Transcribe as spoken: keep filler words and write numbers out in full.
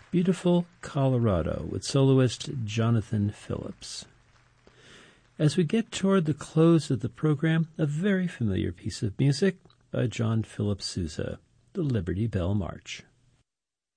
Beautiful Colorado with soloist Jonathan Phillips. As we get toward the close of the program, a very familiar piece of music by John Philip Sousa, the Liberty Bell March.